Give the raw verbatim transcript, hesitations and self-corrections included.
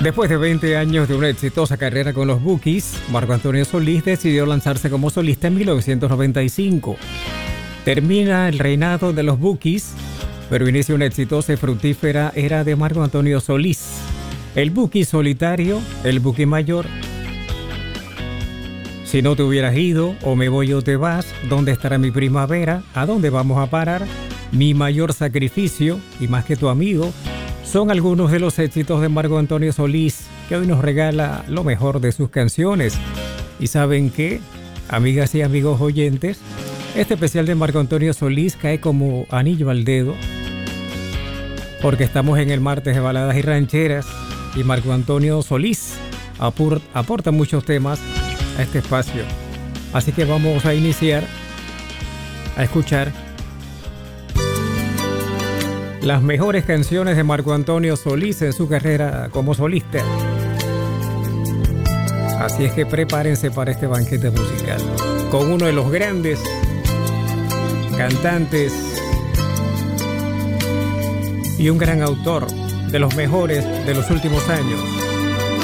Después de veinte años de una exitosa carrera con los Bukis, Marco Antonio Solís decidió lanzarse como solista en mil novecientos noventa y cinco. Termina el reinado de los Bukis, pero inicia una exitosa y fructífera era de Marco Antonio Solís. El Buki solitario, el Buki mayor. Si no te hubieras ido, o me voy o te vas, ¿dónde estará mi primavera? ¿A dónde vamos a parar? Mi mayor sacrificio, y más que tu amigo, son algunos de los éxitos de Marco Antonio Solís, que hoy nos regala lo mejor de sus canciones. ¿Y saben qué, amigas y amigos oyentes? Este especial de Marco Antonio Solís cae como anillo al dedo, porque estamos en el martes de baladas y rancheras, y Marco Antonio Solís apur- aporta muchos temas a este espacio. Así que vamos a iniciar a escuchar las mejores canciones de Marco Antonio Solís en su carrera como solista. Así es que prepárense para este banquete musical con uno de los grandes cantantes y un gran autor de los mejores de los últimos años.